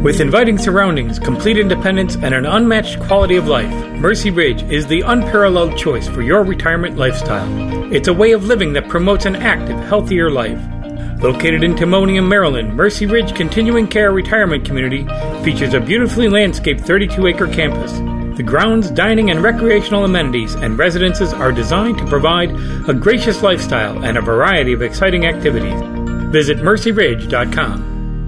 With inviting surroundings, complete independence, and an unmatched quality of life, Mercy Ridge is the unparalleled choice for your retirement lifestyle. It's a way of living that promotes an active, healthier life. Located in Timonium, Maryland, Mercy Ridge Continuing Care Retirement Community features a beautifully landscaped 32-acre campus. The grounds, dining, and recreational amenities and residences are designed to provide a gracious lifestyle and a variety of exciting activities. Visit mercyridge.com.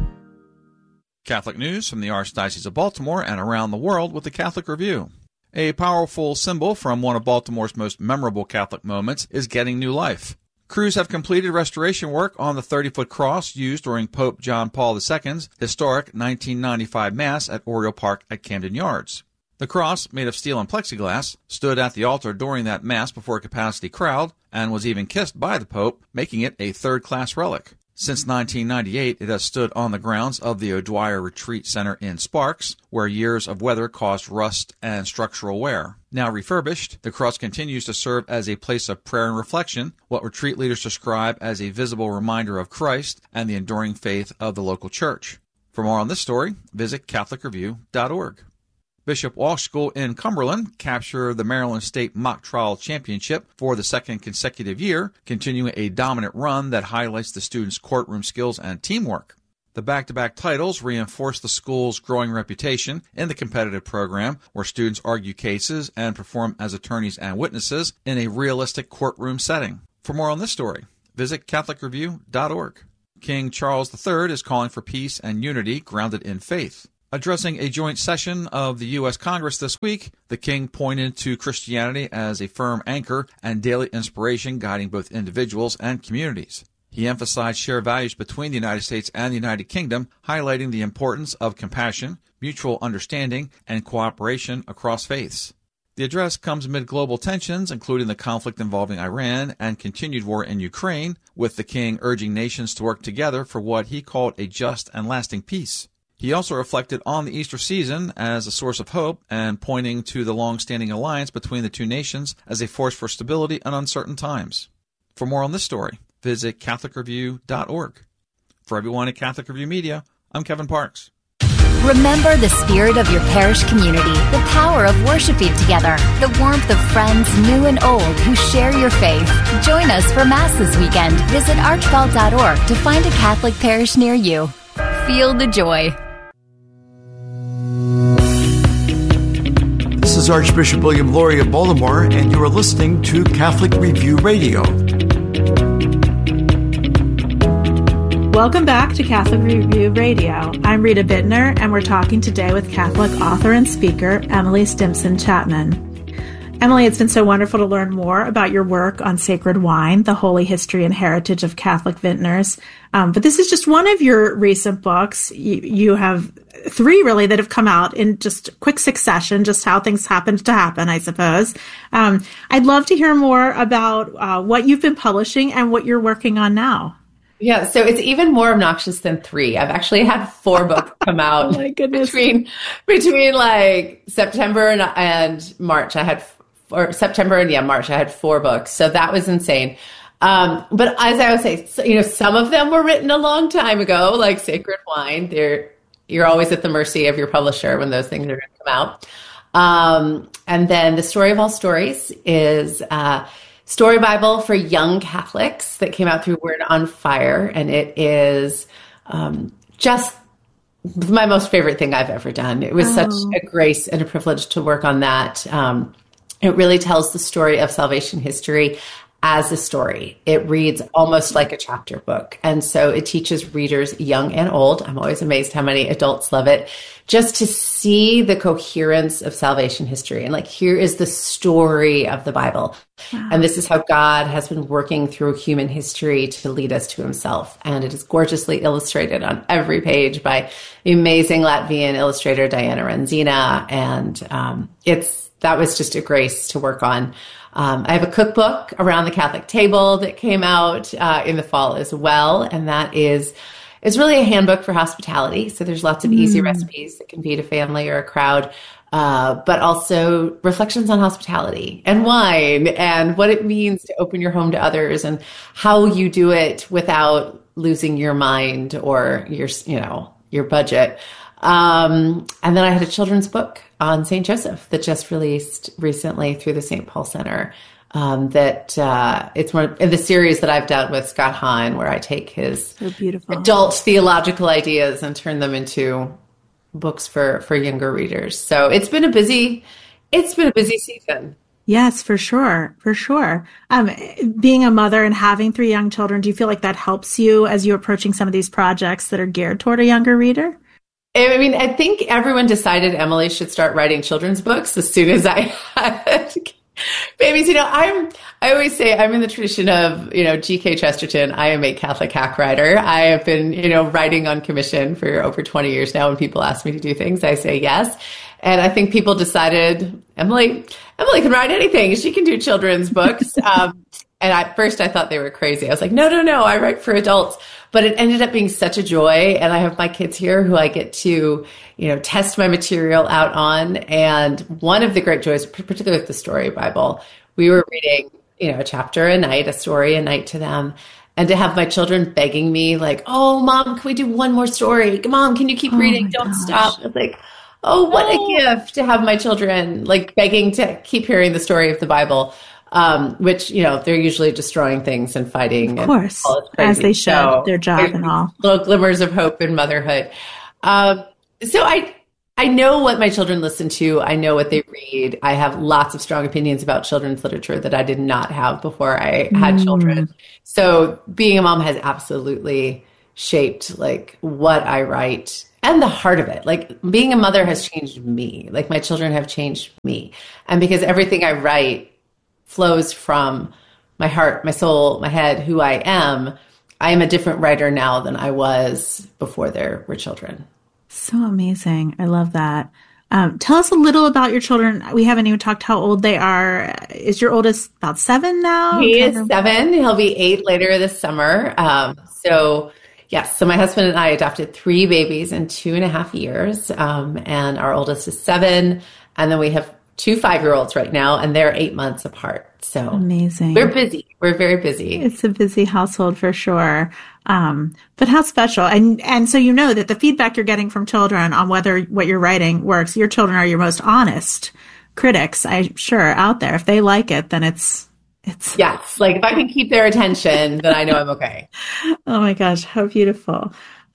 Catholic news from the Archdiocese of Baltimore and around the world with the Catholic Review. A powerful symbol from one of Baltimore's most memorable Catholic moments is getting new life. Crews have completed restoration work on the 30-foot cross used during Pope John Paul II's historic 1995 Mass at Oriole Park at Camden Yards. The cross, made of steel and plexiglass, stood at the altar during that Mass before a capacity crowd and was even kissed by the Pope, making it a third-class relic. Since 1998, it has stood on the grounds of the O'Dwyer Retreat Center in Sparks, where years of weather caused rust and structural wear. Now refurbished, the cross continues to serve as a place of prayer and reflection, what retreat leaders describe as a visible reminder of Christ and the enduring faith of the local church. For more on this story, visit CatholicReview.org. Bishop Walsh School in Cumberland captured the Maryland State Mock Trial Championship for the second consecutive year, continuing a dominant run that highlights the students' courtroom skills and teamwork. The back-to-back titles reinforce the school's growing reputation in the competitive program, where students argue cases and perform as attorneys and witnesses in a realistic courtroom setting. For more on this story, visit CatholicReview.org. King Charles III is calling for peace and unity grounded in faith. Addressing a joint session of the U.S. Congress this week, the King pointed to Christianity as a firm anchor and daily inspiration guiding both individuals and communities. He emphasized shared values between the United States and the United Kingdom, highlighting the importance of compassion, mutual understanding, and cooperation across faiths. The address comes amid global tensions, including the conflict involving Iran and continued war in Ukraine, with the King urging nations to work together for what he called a just and lasting peace. He also reflected on the Easter season as a source of hope and pointing to the long-standing alliance between the two nations as a force for stability in uncertain times. For more on this story, visit CatholicReview.org. For everyone at Catholic Review Media, I'm Kevin Parks. Remember the spirit of your parish community, the power of worshiping together, the warmth of friends new and old who share your faith. Join us for Mass this weekend. Visit archbell.org to find a Catholic parish near you. Feel the joy. This is Archbishop William Lori of Baltimore, and you are listening to Catholic Review Radio. Welcome back to Catholic Review Radio. I'm Rita Bittner, and we're talking today with Catholic author and speaker Emily Stimson Chapman. Emily, it's been so wonderful to learn more about your work on sacred wine, the holy history and heritage of Catholic vintners. But this is just one of your recent books. You have three, really, that have come out in just quick succession, just how things happened to happen, I suppose. I'd love to hear more about what you've been publishing and what you're working on now. Yeah, so it's even more obnoxious than three. I've actually had 4 books come out oh my goodness. between like September and March. March, I had 4 books. So that was insane. But as I would say, some of them were written a long time ago, like Sacred Wine. You're always at the mercy of your publisher when those things are going to come out. And then The Story of All Stories is Story Bible for Young Catholics that came out through Word on Fire. And it is just my most favorite thing I've ever done. It was such a grace and a privilege to work on that. It really tells the story of salvation history as a story. It reads almost like a chapter book. And so it teaches readers, young and old. I'm always amazed how many adults love it, just to see the coherence of salvation history. And like, here is the story of the Bible. Wow. And this is how God has been working through human history to lead us to himself. And it is gorgeously illustrated on every page by the amazing Latvian illustrator, Diana Renzina. And that was just a grace to work on. I have a cookbook, Around the Catholic Table, that came out in the fall as well. And that is really a handbook for hospitality. So there's lots of easy recipes that can feed a family or a crowd, but also reflections on hospitality and wine and what it means to open your home to others and how you do it without losing your mind or your budget. And then I had a children's book on St. Joseph that just released recently through the St. Paul Center. It's one in the series that I've done with Scott Hahn, where I take his adult theological ideas and turn them into books for younger readers. So it's been a busy season. Yes, for sure. For sure. Being a mother and having 3 young children, do you feel like that helps you as you're approaching some of these projects that are geared toward a younger reader? I mean, I think everyone decided Emily should start writing children's books as soon as I had babies. I always say I'm in the tradition of, G.K. Chesterton. I am a Catholic hack writer. I have been, writing on commission for over 20 years now. When people ask me to do things, I say yes. And I think people decided Emily can write anything. She can do children's books. And at first I thought they were crazy. I was like, no, I write for adults. But it ended up being such a joy. And I have my kids here who I get to, test my material out on. And one of the great joys, particularly with the Story Bible, we were reading, a chapter a night, a story a night to them. And to have my children begging me like, oh, Mom, can we do one more story? Mom, can you keep reading? Don't stop. I was like, oh, what a gift to have my children like begging to keep hearing the story of the Bible. Which, they're usually destroying things and fighting. Of course, as they should, their job and all. Little glimmers of hope in motherhood. So I know what my children listen to. I know what they read. I have lots of strong opinions about children's literature that I did not have before I had children. So being a mom has absolutely shaped like what I write and the heart of it. Like being a mother has changed me. Like my children have changed me. And because everything I write flows from my heart, my soul, my head, who I am a different writer now than I was before there were children. So amazing. I love that. Tell us a little about your children. We haven't even talked how old they are. Is your oldest about 7 now? He is 7. He'll be 8 later this summer. So my husband and I adopted 3 babies in 2.5 years. And our oldest is 7. And then we have 2 5-year-olds right now, and they're 8 months apart. So amazing. We're busy. We're very busy. It's a busy household for sure. But how special. And so that the feedback you're getting from children on whether what you're writing works, your children are your most honest critics, I'm sure, out there. If they like it, then it's yes. Like if I can keep their attention, then I know I'm okay. Oh my gosh, how beautiful.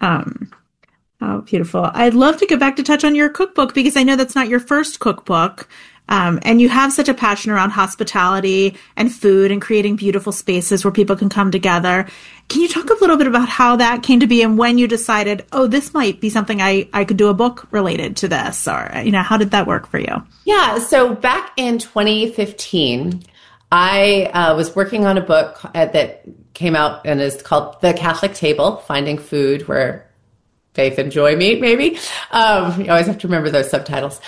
Oh, beautiful. I'd love to go back to touch on your cookbook because I know that's not your first cookbook. And you have such a passion around hospitality and food and creating beautiful spaces where people can come together. Can you talk a little bit about how that came to be and when you decided, this might be something I could do a book related to this? Or, how did that work for you? Yeah. So back in 2015, I was working on a book that came out and is called The Catholic Table, Finding Food Where Faith and Joy Meet, maybe. You always have to remember those subtitles.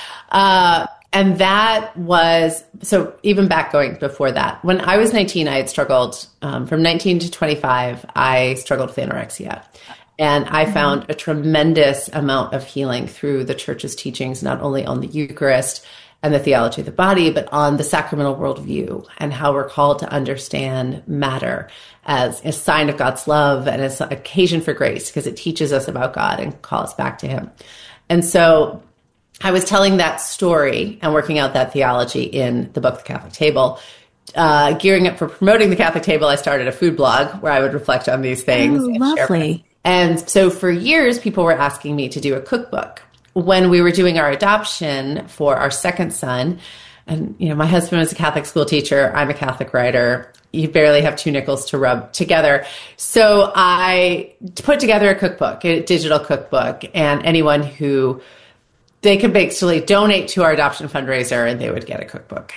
And that was, so even going before that, when I was 19, I had struggled, from 19 to 25, I struggled with anorexia. And I found a tremendous amount of healing through the church's teachings, not only on the Eucharist and the theology of the body, but on the sacramental worldview and how we're called to understand matter as a sign of God's love and as an occasion for grace, because it teaches us about God and calls us back to Him. And so I was telling that story and working out that theology in the book, The Catholic Table. Gearing up for promoting The Catholic Table, I started a food blog where I would reflect on these things. Oh, lovely. And so for years, people were asking me to do a cookbook. When we were doing our adoption for our second son, and my husband was a Catholic school teacher, I'm a Catholic writer, you barely have 2 nickels to rub together. So I put together a cookbook, a digital cookbook, and anyone who they could basically donate to our adoption fundraiser and they would get a cookbook.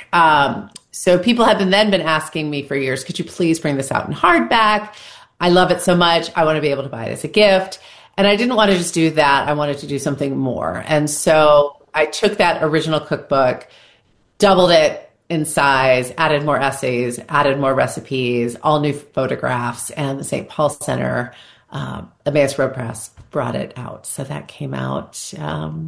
So people have then been asking me for years, could you please bring this out in hardback? I love it so much. I want to be able to buy it as a gift. And I didn't want to just do that. I wanted to do something more. And so I took that original cookbook, doubled it in size, added more essays, added more recipes, all new photographs, and the St. Paul Center, Emmaus Road Press, brought it out. So that came out 6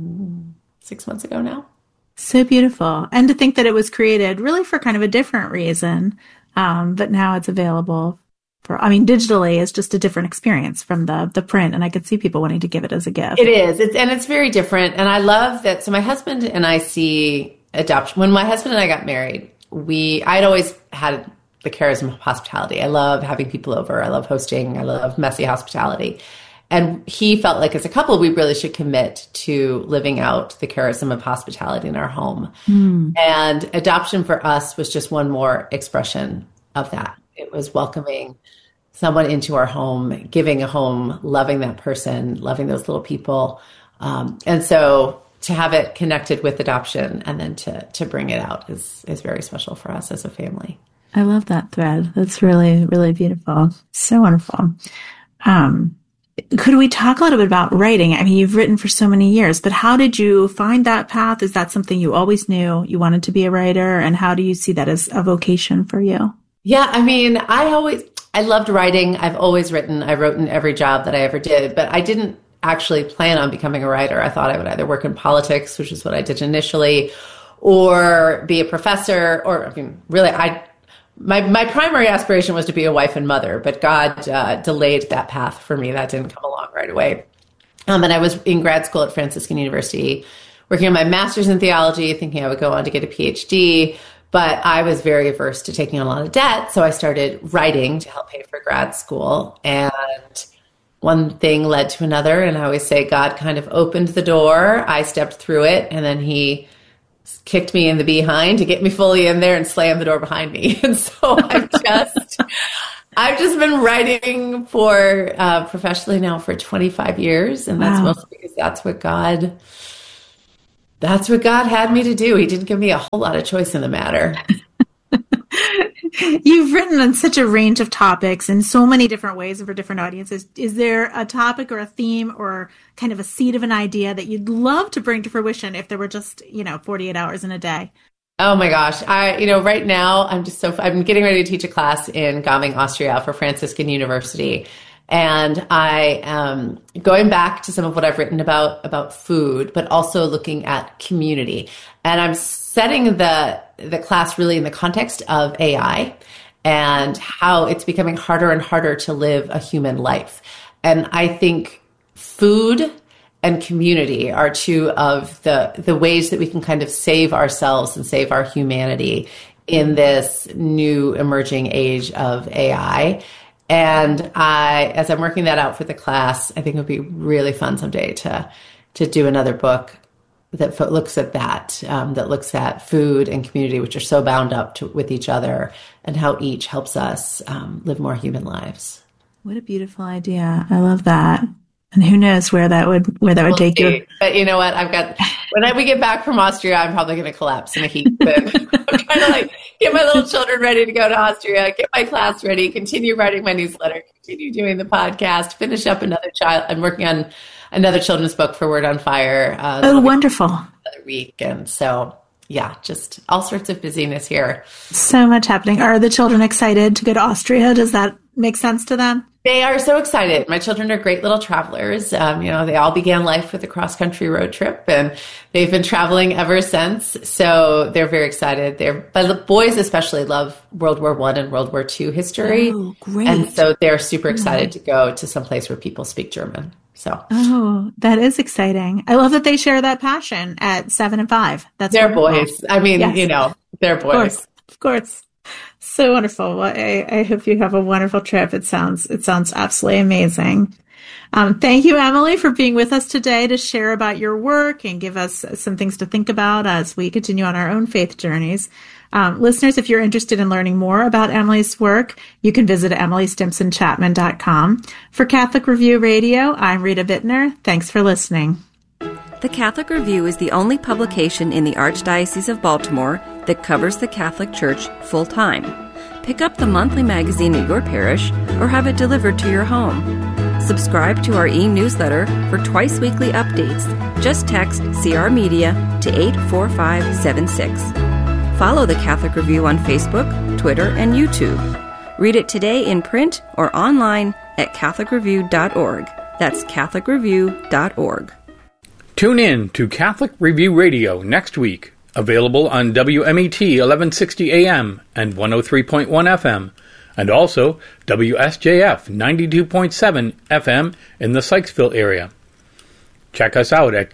months ago now. So beautiful. And to think that it was created really for kind of a different reason, but now it's available digitally is just a different experience from the print, and I could see people wanting to give it as a gift. It is. It's very different. And I love that. So my husband and I see adoption. When my husband and I got married, I'd always had the charism of hospitality. I love having people over. I love hosting. I love messy hospitality. And he felt like as a couple, we really should commit to living out the charism of hospitality in our home. And adoption for us was just one more expression of that. It was welcoming someone into our home, giving a home, loving that person, loving those little people. And so to have it connected with adoption and then to bring it out is very special for us as a family. I love that thread. That's really, really beautiful. So wonderful. Could we talk a little bit about writing? I mean, you've written for so many years, but how did you find that path? Is that something you always knew you wanted to be a writer? And how do you see that as a vocation for you? Yeah, I mean, I loved writing. I've always written. I wrote in every job that I ever did, but I didn't actually plan on becoming a writer. I thought I would either work in politics, which is what I did initially, or be a professor, or I mean, really, my primary aspiration was to be a wife and mother, but God delayed that path for me. That didn't come along right away. And I was in grad school at Franciscan University, working on my master's in theology, thinking I would go on to get a PhD, but I was very averse to taking on a lot of debt, so I started writing to help pay for grad school. And one thing led to another, and I always say God kind of opened the door, I stepped through it, and then he kicked me in the behind to get me fully in there and slammed the door behind me. And so I've just been writing for professionally now for 25 years. And that's mostly because that's what God had me to do. He didn't give me a whole lot of choice in the matter. You've written on such a range of topics in so many different ways and for different audiences. Is there a topic or a theme or kind of a seed of an idea that you'd love to bring to fruition if there were just, 48 hours in a day? Oh my gosh. Right now I'm getting ready to teach a class in Gaming, Austria for Franciscan University. And I am going back to some of what I've written about food, but also looking at community. And I'm setting the class really in the context of AI and how it's becoming harder and harder to live a human life. And I think food and community are two of the ways that we can kind of save ourselves and save our humanity in this new emerging age of AI. And as I'm working that out for the class, I think it would be really fun someday to do another book that looks at that, that looks at food and community, which are so bound up with each other, and how each helps us live more human lives. What a beautiful idea! I love that. And who knows where that would take you? But you know what? When we get back from Austria, I'm probably going to collapse in a heap. And I'm trying to get my little children ready to go to Austria, get my class ready, continue writing my newsletter, continue doing the podcast, finish up another child. I'm working on another children's book for Word on Fire. Wonderful! Another week, and so yeah, just all sorts of busyness here. So much happening. Are the children excited to go to Austria? Does that make sense to them? They are so excited. My children are great little travelers. They all began life with a cross-country road trip, and they've been traveling ever since. So they're very excited. But the boys especially love World War I and World War II history. Oh, great. And so they're super excited to go to some place where people speak German. Oh, that is exciting. I love that they share that passion at 7 and 5. They're boys. I mean, yes. They're boys. Of course. So wonderful. Well, I hope you have a wonderful trip. It sounds absolutely amazing. Thank you, Emily, for being with us today to share about your work and give us some things to think about as we continue on our own faith journeys. Listeners, if you're interested in learning more about Emily's work, you can visit EmilyStimpsonChapman.com. For Catholic Review Radio, I'm Rita Bittner. Thanks for listening. The Catholic Review is the only publication in the Archdiocese of Baltimore that covers the Catholic Church full-time. Pick up the monthly magazine at your parish or have it delivered to your home. Subscribe to our e-newsletter for twice-weekly updates. Just text CR Media to 84576. Follow the Catholic Review on Facebook, Twitter, and YouTube. Read it today in print or online at catholicreview.org. That's catholicreview.org. Tune in to Catholic Review Radio next week. Available on WMET 1160 AM and 103.1 FM. and also WSJF 92.7 FM in the Sykesville area. Check us out at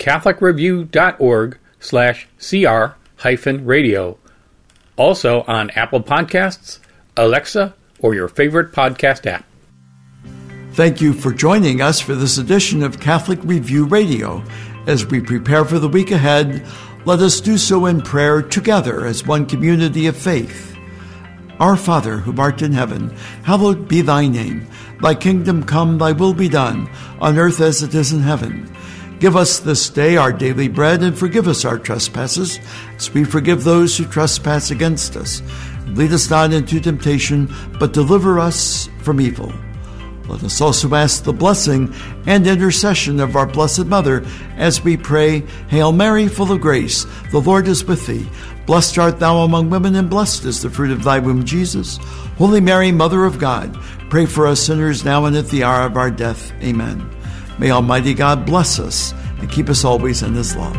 catholicreview.org/CR-radio. Also on Apple Podcasts, Alexa, or your favorite podcast app. Thank you for joining us for this edition of Catholic Review Radio. As we prepare for the week ahead, let us do so in prayer together as one community of faith. Our Father, who art in heaven, hallowed be thy name. Thy kingdom come, thy will be done, on earth as it is in heaven. Give us this day our daily bread, and forgive us our trespasses, as we forgive those who trespass against us. Lead us not into temptation, but deliver us from evil. Let us also ask the blessing and intercession of our Blessed Mother as we pray, Hail Mary, full of grace, the Lord is with thee. Blessed art thou among women, and blessed is the fruit of thy womb, Jesus. Holy Mary, Mother of God, pray for us sinners now and at the hour of our death. Amen. May Almighty God bless us and keep us always in his love.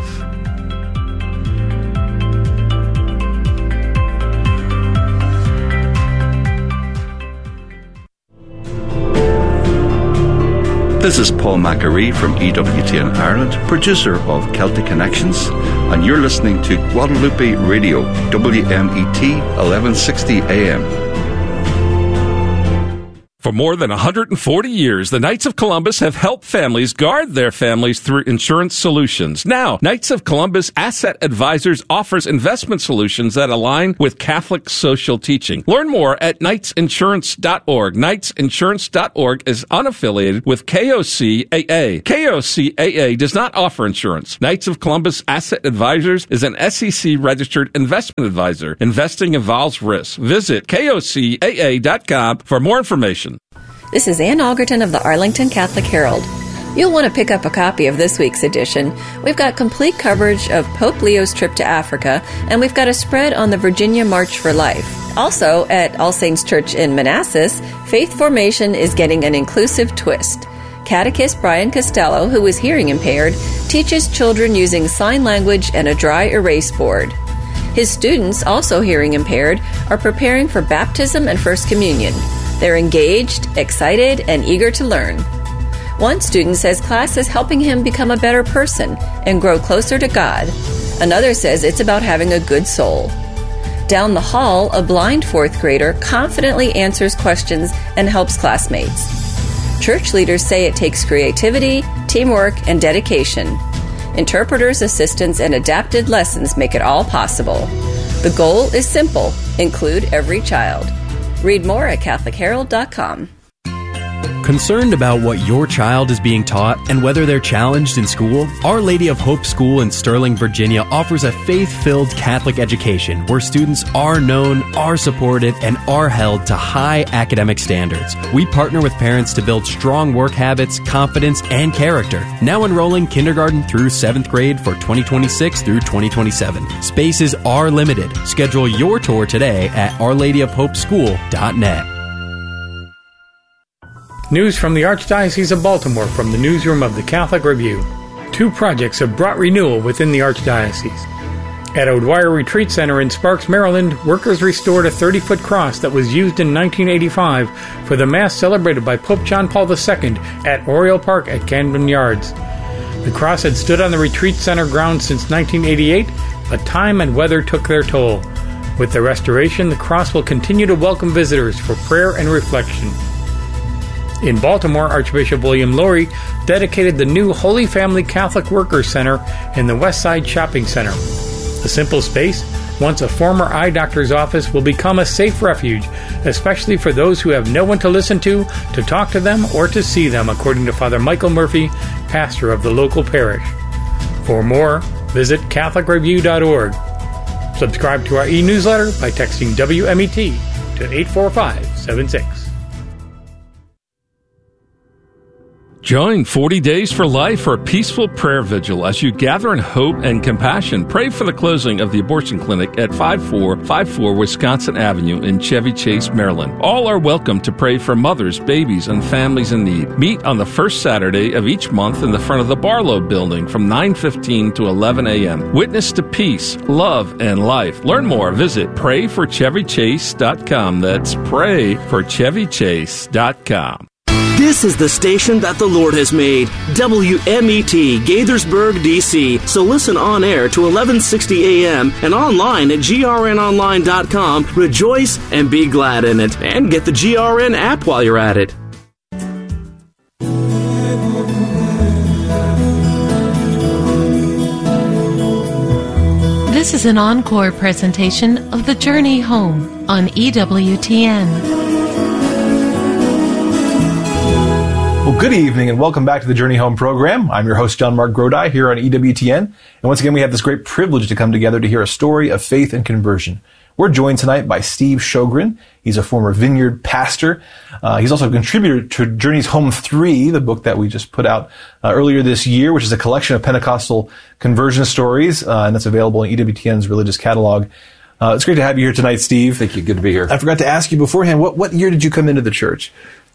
This is Paul Macquarie from EWTN Ireland, producer of Celtic Connections, and you're listening to Guadalupe Radio, WMET 1160 AM. For more than 140 years, the Knights of Columbus have helped families guard their families through insurance solutions. Now, Knights of Columbus Asset Advisors offers investment solutions that align with Catholic social teaching. Learn more at knightsinsurance.org. Knightsinsurance.org is unaffiliated with KOCAA. KOCAA does not offer insurance. Knights of Columbus Asset Advisors is an SEC-registered investment advisor. Investing involves risk. Visit KOCAA.com for more information. This is Ann Algerton of the Arlington Catholic Herald. You'll want to pick up a copy of this week's edition. We've got complete coverage of Pope Leo's trip to Africa, and we've got a spread on the Virginia March for Life. Also, at All Saints Church in Manassas, faith formation is getting an inclusive twist. Catechist Brian Costello, who is hearing impaired, teaches children using sign language and a dry erase board. His students, also hearing impaired, are preparing for baptism and First Communion. They're engaged, excited, and eager to learn. One student says class is helping him become a better person and grow closer to God. Another says it's about having a good soul. Down the hall, a blind fourth grader confidently answers questions and helps classmates. Church leaders say it takes creativity, teamwork, and dedication. Interpreters, assistants, and adapted lessons make it all possible. The goal is simple: include every child. Read more at CatholicHerald.com. Concerned about what your child is being taught and whether they're challenged in school? Our Lady of Hope School in Sterling, Virginia offers a faith-filled Catholic education where students are known, are supported, and are held to high academic standards. We partner with parents to build strong work habits, confidence, and character. Now enrolling kindergarten through 7th grade for 2026 through 2027. Spaces are limited. Schedule your tour today at OurLadyOfHopeSchool.net. News from the Archdiocese of Baltimore from the newsroom of the Catholic Review. 2 projects have brought renewal within the Archdiocese. At O'Dwyer Retreat Center in Sparks, Maryland, workers restored a 30-foot cross that was used in 1985 for the Mass celebrated by Pope John Paul II at Oriole Park at Camden Yards. The cross had stood on the Retreat Center grounds since 1988, but time and weather took their toll. With the restoration, the cross will continue to welcome visitors for prayer and reflection. In Baltimore, Archbishop William Lori dedicated the new Holy Family Catholic Workers Center in the West Side Shopping Center. The simple space, once a former eye doctor's office, will become a safe refuge, especially for those who have no one to listen to talk to them, or to see them, according to Father Michael Murphy, pastor of the local parish. For more, visit CatholicReview.org. Subscribe to our e-newsletter by texting WMET to 84576. Join 40 Days for Life for a peaceful prayer vigil as you gather in hope and compassion. Pray for the closing of the abortion clinic at 5454 Wisconsin Avenue in Chevy Chase, Maryland. All are welcome to pray for mothers, babies, and families in need. Meet on the first Saturday of each month in the front of the Barlow Building from 9:15 to 11 a.m. Witness to peace, love, and life. Learn more. Visit prayforchevychase.com. That's prayforchevychase.com. This is the station that the Lord has made, WMET, Gaithersburg, D.C. So listen on air to 1160 a.m. and online at grnonline.com. Rejoice and be glad in it. And get the GRN app while you're at it. This is an encore presentation of The Journey Home on EWTN. Well, good evening and welcome back to the Journey Home program. I'm your host, John Mark Grodi, here on EWTN. And once again, we have this great privilege to come together to hear a story of faith and conversion. We're joined tonight by Steve Sjogren. He's a former Vineyard pastor. He's also a contributor to Journey's Home 3, the book that we just put out earlier this year, which is a collection of Pentecostal conversion stories, and that's available in EWTN's religious catalog. It's great to have you here tonight, Steve. Thank you. Good to be here. I forgot to ask you beforehand, what year did you come into the church?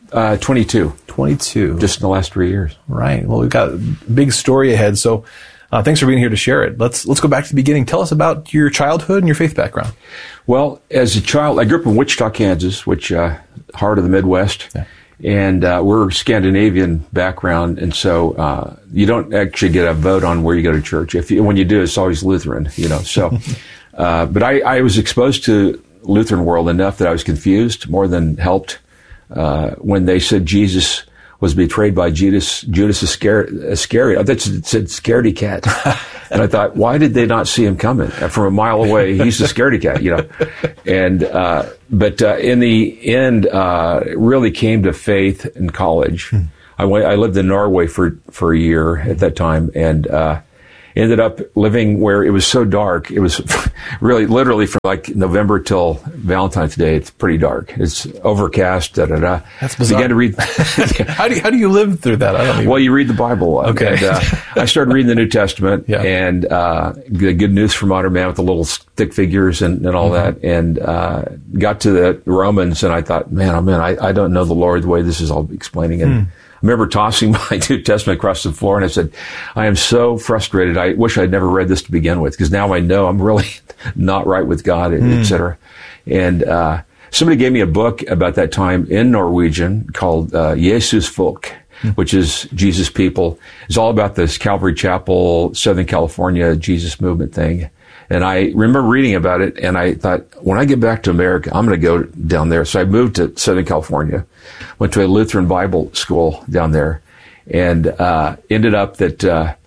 22. 22. Just in the last 3 years. Right. Well, we've got a big story ahead, so thanks for being here to share it. Let's go back to the beginning. Tell us about your childhood and your faith background. Well, as a child, I grew up in Wichita, Kansas, which heart of the Midwest. Yeah. And we're Scandinavian background, and so you don't actually get a vote on where you go to church. When you do, it's always Lutheran, So, but I was exposed to Lutheran world enough that I was confused more than helped. When they said Jesus was betrayed by Judas Iscariot, I thought it said scaredy cat. And I thought, why did they not see him coming? From a mile away, he's the scaredy cat, And, but in the end, really came to faith in college. I lived in Norway for a year at that time, and, ended up living where it was so dark. It was really literally from like November till Valentine's Day. It's pretty dark. It's overcast. That's bizarre. Began to read. How do you live through that? Well, you read the Bible. Okay. And, I started reading the New Testament and the Good News for Modern Man with the little stick figures and all that, and got to the Romans, and I thought, man, I don't know the Lord the way this is all explaining it. I remember tossing my New Testament across the floor, and I said, I am so frustrated. I wish I'd never read this to begin with, because now I know I'm really not right with God, et cetera. And somebody gave me a book about that time in Norwegian called Jesus Folk, which is Jesus People. It's all about this Calvary Chapel, Southern California Jesus movement thing. And I remember reading about it, and I thought, when I get back to America, I'm going to go down there. So I moved to Southern California, went to a Lutheran Bible school down there, and ended up that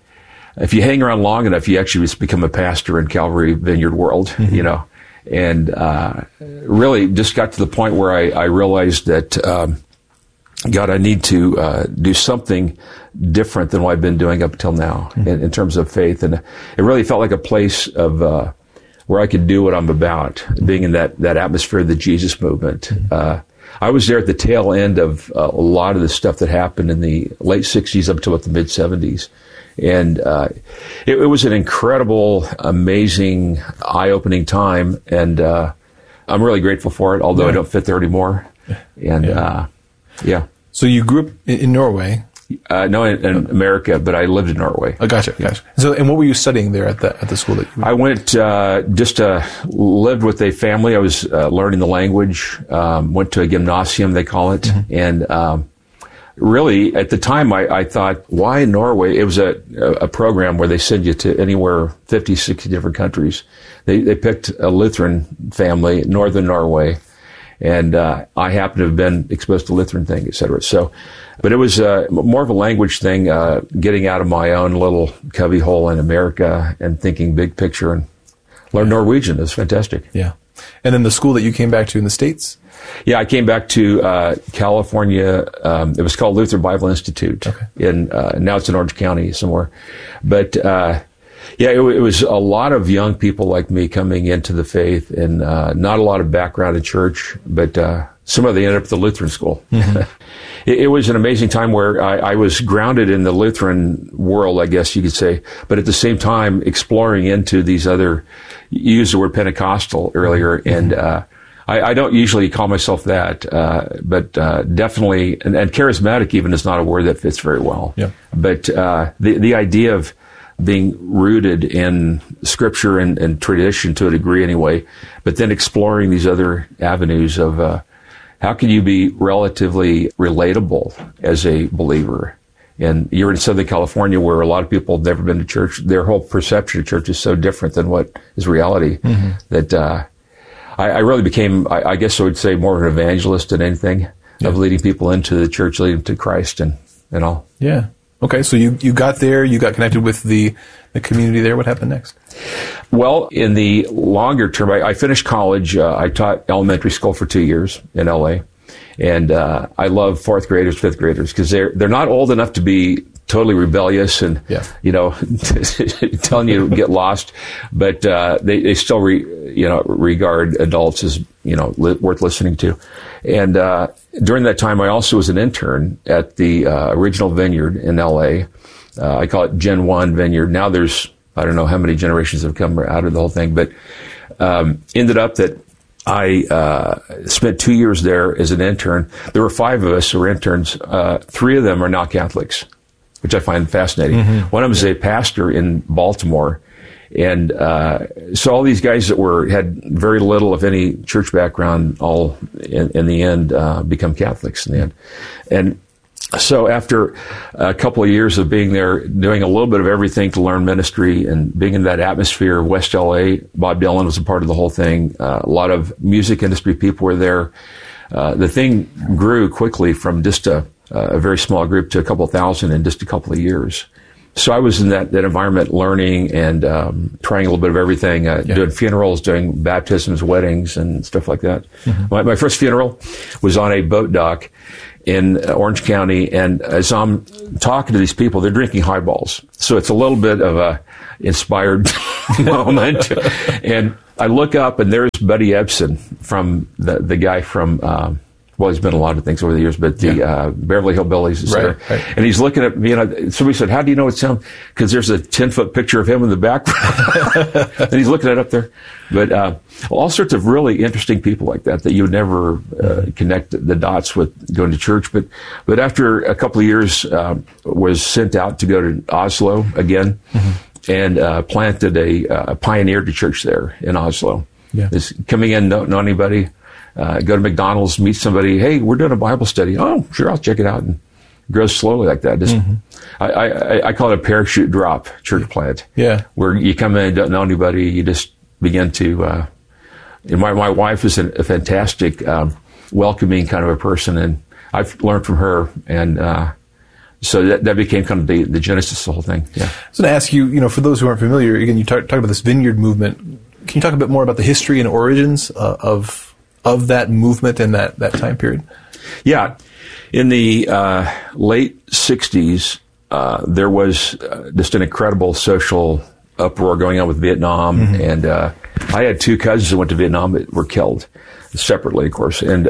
if you hang around long enough, you actually just become a pastor in Calvary Vineyard world, And really just got to the point where I realized that, God, I need to do something different than what I've been doing up until now in terms of faith. And it really felt like a place of where I could do what I'm about, being in that atmosphere of the Jesus movement. I was there at the tail end of a lot of the stuff that happened in the late 60s up to about the mid-70s. And it was an incredible, amazing, eye-opening time. And I'm really grateful for it, although I don't fit there anymore. And yeah. So you grew up in Norway? No, in America, but I lived in Norway. Oh, gotcha. So, and what were you studying there at the school that you went? I went just lived with a family. I was learning the language. Went to a gymnasium, they call it, and really at the time I thought, why Norway? It was a program where they send you to anywhere 50, 60 different countries. They picked a Lutheran family, Northern Norway. And I happened to have been exposed to Lutheran thing, et cetera. So, but it was more of a language thing, getting out of my own little cubby hole in America and thinking big picture, and learn Norwegian. It was fantastic. Yeah. And then the school that you came back to in the States? Yeah, I came back to California. It was called Luther Bible Institute. Okay. Now it's in Orange County somewhere. But yeah, it was a lot of young people like me coming into the faith, and not a lot of background in church, but some of them ended up at the Lutheran school. it was an amazing time where I was grounded in the Lutheran world, I guess you could say, but at the same time exploring into these other, you used the word Pentecostal earlier, and I don't usually call myself that, but definitely, and charismatic even is not a word that fits very well. Yeah. But the idea of being rooted in Scripture and tradition to a degree anyway, but then exploring these other avenues of how can you be relatively relatable as a believer? And you're in Southern California where a lot of people have never been to church. Their whole perception of church is so different than what is reality that I really became, I guess I would say, more of an evangelist than anything of leading people into the church, leading them to Christ and all. Yeah. Okay, so you got there, you got connected with the community there. What happened next? Well, in the longer term, I finished college. I taught elementary school for 2 years in L.A., and I love fourth graders, fifth graders, because they're not old enough to be totally rebellious and, telling you to get lost, but they still regard adults as, worth listening to. And during that time, I also was an intern at the original vineyard in L.A. I call it Gen 1 Vineyard. Now there's, I don't know how many generations have come out of the whole thing, but ended up that I spent 2 years there as an intern. There were 5 of us who were interns. 3 of them are now Catholics, which I find fascinating. One of them is a pastor in Baltimore. And so all these guys that had very little, if any, church background, all in the end become Catholics in the end. And so after a couple of years of being there, doing a little bit of everything to learn ministry and being in that atmosphere of West LA, Bob Dylan was a part of the whole thing. A lot of music industry people were there. The thing grew quickly from just a very small group to a couple thousand in just a couple of years. So I was in that environment learning and trying a little bit of everything, doing funerals, doing baptisms, weddings, and stuff like that. My first funeral was on a boat dock in Orange County, and as I'm talking to these people, they're drinking highballs. So it's a little bit of a inspired moment. And I look up, and there's Buddy Ebsen, from the guy from... well, he's been a lot of things over the years, but the Beverly Hillbillies is there. Right. And he's looking at me, and somebody said, "How do you know it's him?" Because there's a 10-foot picture of him in the background. And he's looking at it up there. But all sorts of really interesting people like that you would never connect the dots with going to church. But after a couple of years, was sent out to go to Oslo again and planted pioneered a church there in Oslo. Yeah. Just coming in, don't know anybody. Go to McDonald's, meet somebody. Hey, we're doing a Bible study. Oh, sure, I'll check it out. And it grows slowly like that. Just, I call it a parachute drop church plant. Yeah, where you come in and don't know anybody. You just begin to. And my wife is a fantastic, welcoming kind of a person, and I've learned from her. And so that became kind of the genesis of the whole thing. Yeah. I was going to ask you, for those who aren't familiar, again, you talk about this vineyard movement. Can you talk a bit more about the history and origins of that movement and that time period? Yeah. In the late 60s, there was just an incredible social uproar going on with Vietnam. And I had 2 cousins that went to Vietnam that were killed separately, of course. And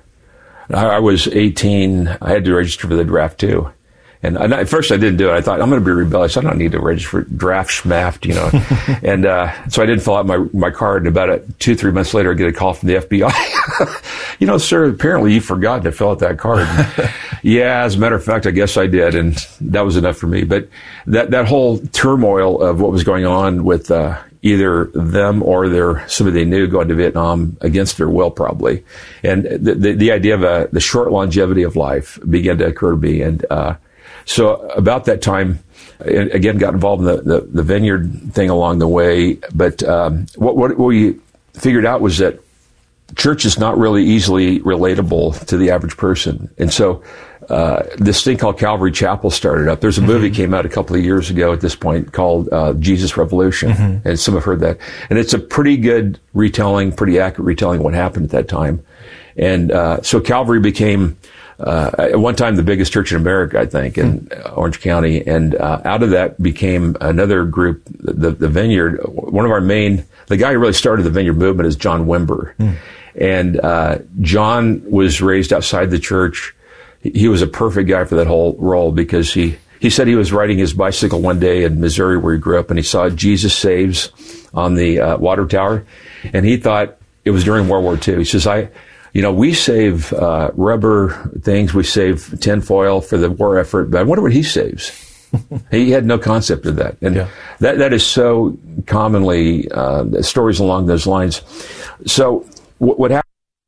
I was 18. I had to register for the draft, too. And at first I didn't do it. I thought, I'm going to be rebellious. I don't need to register for draft schmaft, And so I didn't fill out my card. And about 2-3 months later, I get a call from the FBI. Sir, apparently you forgot to fill out that card. Yeah, as a matter of fact, I guess I did. And that was enough for me. But that whole turmoil of what was going on with either them or somebody they knew going to Vietnam against their will, probably. And the idea of the short longevity of life began to occur to me. And so about that time, again, got involved in the vineyard thing along the way. But what we figured out was that church is not really easily relatable to the average person. And so this thing called Calvary Chapel started up. There's a movie came out a couple of years ago at this point called Jesus Revolution. And some have heard that. And it's a pretty good retelling, pretty accurate retelling of what happened at that time. And so Calvary became... at one time, the biggest church in America, I think, in Orange County. And out of that became another group, the Vineyard. One of our the guy who really started the Vineyard movement is John Wimber. And John was raised outside the church. he was a perfect guy for that whole role, because he said he was riding his bicycle one day in Missouri, where he grew up, and he saw Jesus Saves on the water tower, and he thought it was during World War II. He says, we save rubber things, we save tinfoil for the war effort, but I wonder what he saves. He had no concept of that. And that is so commonly stories along those lines. So what happened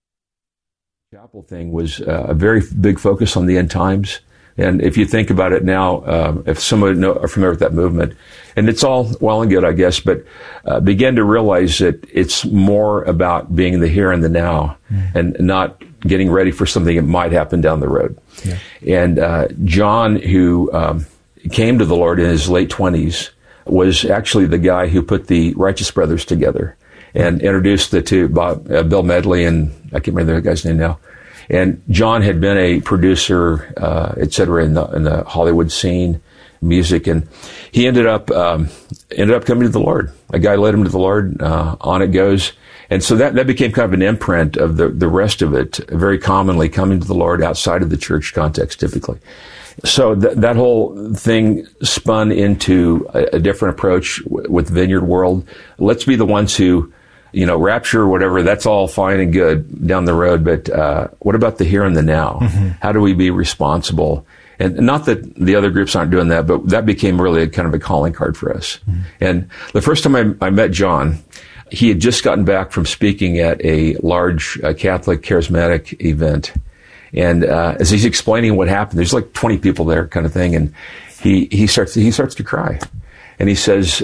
the chapel thing was a very big focus on the end times. And if you think about it now, if someone are familiar with that movement, and it's all well and good, I guess, but begin to realize that it's more about being in the here and the now, and not getting ready for something that might happen down the road. Yeah. And John, who came to the Lord in his late 20s, was actually the guy who put the Righteous Brothers together and introduced the two, Bill Medley and I can't remember the guy's name now. And John had been a producer, et cetera, in the Hollywood scene, music, and he ended up coming to the Lord. A guy led him to the Lord. On it goes, and so that became kind of an imprint of the rest of it. Very commonly coming to the Lord outside of the church context, typically. So that whole thing spun into a different approach with Vineyard World. Let's be the ones who, rapture or whatever, that's all fine and good down the road, but what about the here and the now? Mm-hmm. How do we be responsible? And not that the other groups aren't doing that, but that became really a kind of a calling card for us. Mm-hmm. And the first time I met John, he had just gotten back from speaking at a large Catholic charismatic event. And as he's explaining what happened, there's like 20 people there kind of thing, and he starts to cry. And he says,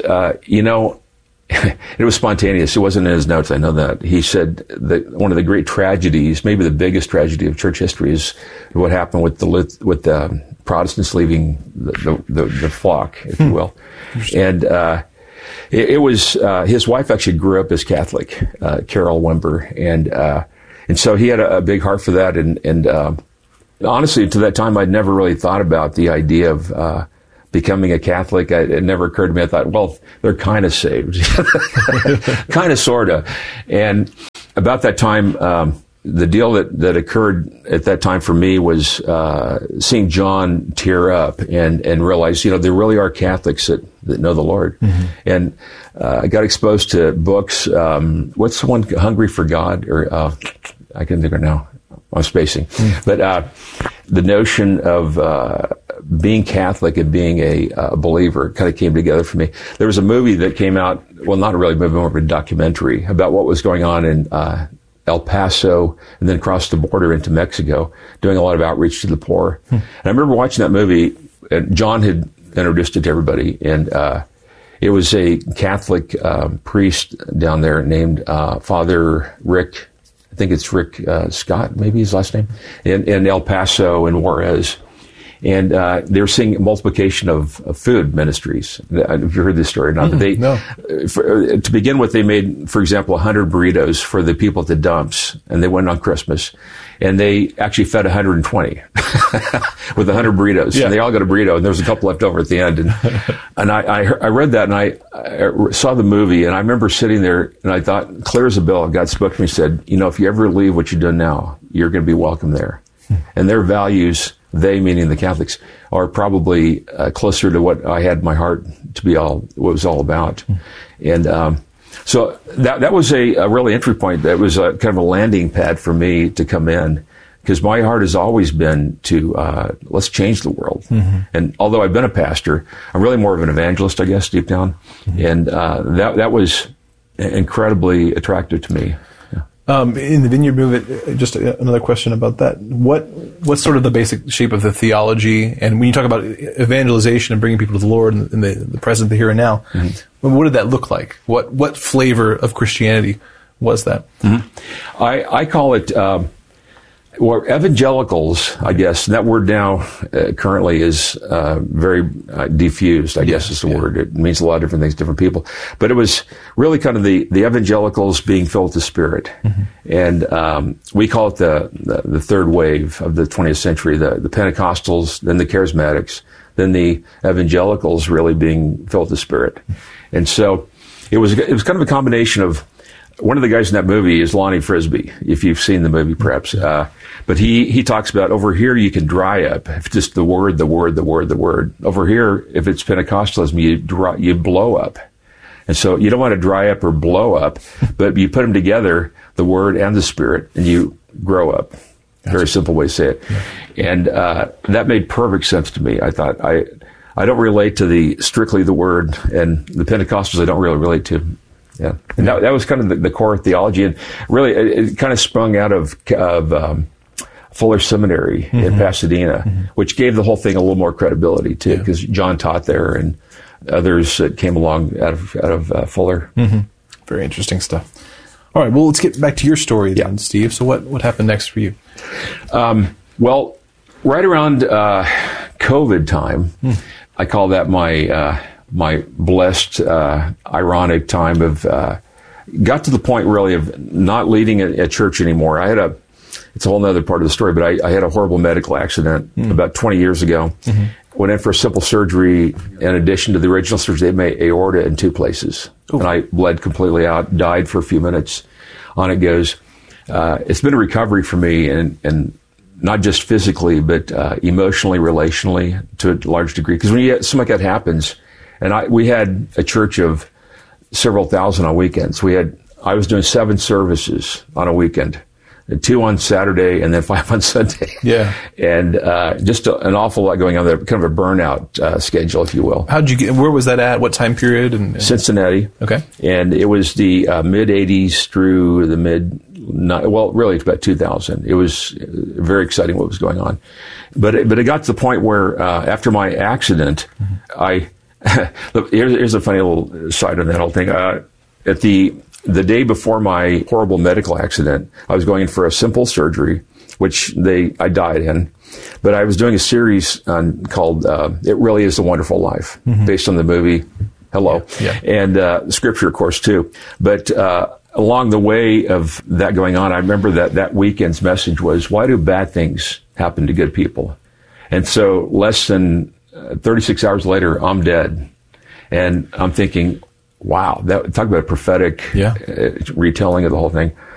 it was spontaneous. It wasn't in his notes. I know that. He said that one of the great tragedies, maybe the biggest tragedy of church history, is what happened with the Protestants leaving the flock, if you will. And it was his wife actually grew up as Catholic, Carol Wimber, and so he had a big heart for that. And honestly, to that time, I'd never really thought about the idea of becoming a Catholic. It never occurred to me. I thought, well, they're kind of saved. Kind of, sort of. And about that time, the deal that occurred at that time for me was seeing John tear up and realize, there really are Catholics that know the Lord. Mm-hmm. And I got exposed to books. What's the one, Hungry for God? Or I can't think of it now. I'm spacing. Mm. But the notion of being Catholic and being a believer kind of came together for me. There was a movie that came out, well, not a really movie, more of a documentary about what was going on in El Paso and then across the border into Mexico, doing a lot of outreach to the poor. And I remember watching that movie, and John had introduced it to everybody, and it was a Catholic priest down there named Father Rick, I think it's Rick Scott, maybe his last name, in El Paso and Juarez. And they were seeing multiplication of food ministries. Have you heard this story? Not that to begin with, they made, for example, 100 burritos for the people at the dumps, and they went on Christmas, and they actually fed 120 with 100 burritos. Yeah. And they all got a burrito, and there was a couple left over at the end. And I read that, and I saw the movie, and I remember sitting there, and I thought, clear as a bell, God spoke to me and said, if you ever leave what you're doing now, you're going to be welcome there. And their values, they meaning the Catholics, are probably closer to what I had in my heart to be what it was all about. And so that was a really entry point. That was kind of a landing pad for me to come in, because my heart has always been to let's change the world. Mm-hmm. And although I've been a pastor, I'm really more of an evangelist, I guess, deep down. Mm-hmm. And that was incredibly attractive to me. In the Vineyard movement, just another question about that. What's sort of the basic shape of the theology? And when you talk about evangelization and bringing people to the Lord in the present, the here and now, mm-hmm. what did that look like? What flavor of Christianity was that? Mm-hmm. I call it evangelicals, I guess. And that word now currently is very diffused, I guess is the word. It means a lot of different things to different people. But it was really kind of the evangelicals being filled with the Spirit. Mm-hmm. And we call it the third wave of the 20th century, the Pentecostals, then the Charismatics, then the evangelicals really being filled with the Spirit. And so it was kind of a combination of one of the guys in that movie is Lonnie Frisbee, if you've seen the movie, perhaps. But he talks about over here you can dry up. If just the word. Over here, if it's Pentecostalism, you blow up. And so you don't want to dry up or blow up, but you put them together, the Word and the Spirit, and you grow up. Gotcha. Very simple way to say it. Yeah. And that made perfect sense to me. I thought, I don't relate to strictly the Word, and the Pentecostals I don't really relate to. Yeah. And that was kind of the core theology. And really, it kind of sprung out of Fuller Seminary in Pasadena, which gave the whole thing a little more credibility, too, because John taught there, and others that came along out of Fuller. Very interesting stuff. All right, well, let's get back to your story then, Steve. So what happened next for you? Well, right around COVID time, I call that my blessed, ironic time of got to the point really of not leading a church anymore. It's a whole other part of the story, but I had a horrible medical accident about 20 years ago. Went in for a simple surgery. In addition to the original surgery, they made aorta in 2 places. Ooh. And I bled completely out, died for a few minutes. On it goes. It's been a recovery for me, and not just physically, but emotionally, relationally, to a large degree. Because when something like that happens, and we had a church of several thousand on weekends. I was doing 7 services on a weekend. 2 on Saturday and then 5 on Sunday. Yeah. And just an awful lot going on there, kind of a burnout schedule, if you will. Where was that at? What time period? Cincinnati. Okay. And it was the mid-'80s through the really it's about 2000. It was very exciting what was going on. But it got to the point where after my accident, here's a funny little side on that whole thing. At the day before my horrible medical accident, I was going in for a simple surgery, which I died in. But I was doing a series called It Really Is a Wonderful Life, based on the movie Hello. Yeah. And scripture, of course, too. But along the way of that going on, I remember that weekend's message was, why do bad things happen to good people? And so less than 36 hours later, I'm dead. And I'm thinking, wow, talk about a prophetic retelling of the whole thing.